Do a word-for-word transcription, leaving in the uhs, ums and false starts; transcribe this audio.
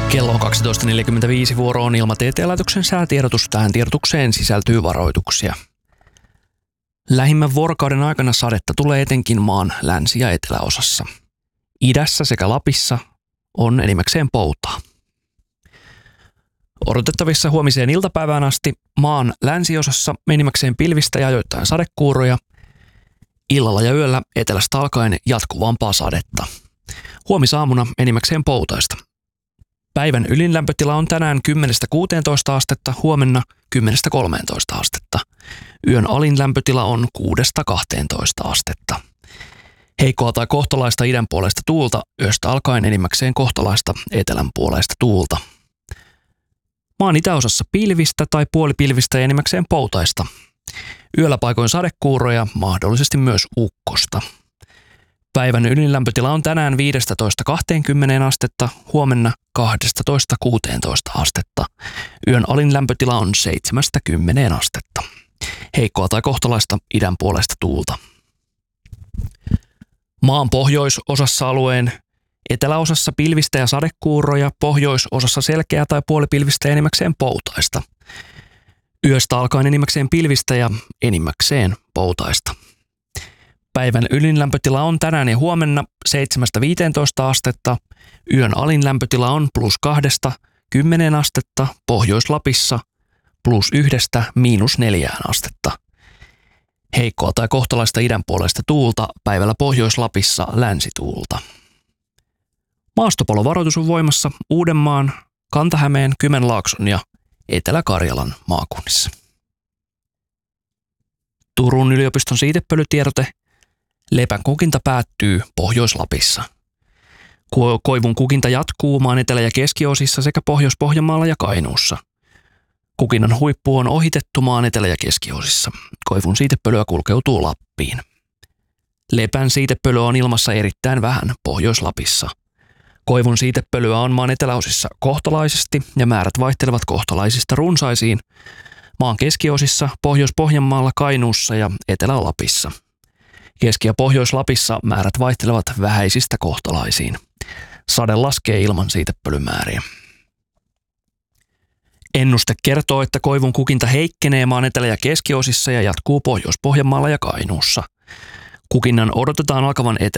Kello on kaksitoista neljäkymmentäviisi, vuoro on Ilmatieteen laitoksen säätiedotus. Tähän tiedotukseen sisältyy varoituksia. Lähimmän vuorokauden aikana sadetta tulee etenkin maan länsi- ja eteläosassa. Idässä sekä Lapissa on enimmäkseen poutaa. Odotettavissa huomiseen iltapäivään asti maan länsiosassa enimmäkseen pilvistä ja ajoittain sadekuuroja. Illalla ja yöllä etelästä alkaen jatkuvampaa sadetta. Huomisaamuna enimmäkseen poutaista. Päivän ylinlämpötila on tänään kymmenestä kuuteentoista astetta, huomenna kymmenestä kolmeentoista astetta. Yön alin lämpötila on kuudesta kahteentoista astetta. Heikkoa tai kohtalaista idän puolesta tuulta, yöstä alkaen enimmäkseen kohtalaista etelän puolesta tuulta. Maan itäosassa pilvistä tai puolipilvistä ja enimmäkseen poutaista. Yöllä paikoin sadekuuroja, mahdollisesti myös ukkosta. Päivän ylinlämpötila on tänään viidestätoista kahteenkymmeneen astetta, huomenna kaksitoista kuuteentoista astetta. Yön alin lämpötila on seitsemästä kymmeneen astetta. Heikkoa tai kohtalaista idän puolesta tuulta. Maan pohjoisosassa alueen eteläosassa pilvistä ja sadekuuroja, pohjoisosassa selkeää tai puolipilvistä ja enimmäkseen poutaista. Yöstä alkaen enimmäkseen pilvistä ja enimmäkseen poutaista. Päivän ylinlämpötila on tänään ja huomenna seitsemästä viiteentoista astetta. Yön alin lämpötila on plus kahdesta kymmeneen astetta, Pohjois-Lapissa plus yhdestä miinus neljään astetta. Heikkoa tai kohtalaista idän puolesta tuulta, päivällä Pohjois-Lapissa länsituulta. Maastopalovaroitus on voimassa Uudenmaan, Kanta-Hämeen, Kymenlaakson ja Etelä-Karjalan maakunnissa. Turun yliopiston siitepölytiedote. Lepän kukinta päättyy Pohjois-Lapissa. Koivun kukinta jatkuu maan etelä- ja keskiosissa sekä Pohjois-Pohjanmaalla ja Kainuussa. Kukinnan huippu on ohitettu maan etelä- ja keskiosissa. Koivun siitepölyä kulkeutuu Lappiin. Lepän siitepölyä on ilmassa erittäin vähän Pohjois-Lapissa. Koivun siitepölyä on maan eteläosissa kohtalaisesti ja määrät vaihtelevat kohtalaisista runsaisiin maan keskiosissa, Pohjois-Pohjanmaalla, Kainuussa ja Etelä-Lapissa. Keski- ja Pohjois-Lapissa määrät vaihtelevat vähäisistä kohtalaisiin. Sade laskee ilman siitepölymääriä. Ennuste kertoo, että koivun kukinta heikkenee maan etelä- ja keskiosissa ja jatkuu Pohjois-Pohjanmaalla ja Kainuussa. Kukinnan odotetaan alkavan etelä-